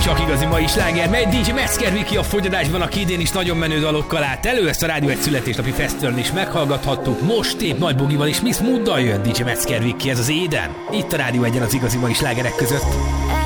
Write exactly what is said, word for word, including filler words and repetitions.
csak igazi mai sláger, mely dé dzsé Metzger Viki a fogyadásban, aki idén is nagyon menő dalokkal állt elő. Ezt a Rádió egy születésnapi fesztiválon is meghallgathattuk. Most épp Nagy Bogival és Miss Mooddal jön dé dzsé Metzger Viki, ez az Éden. Itt a Rádió egyen az igazi mai slágerek között.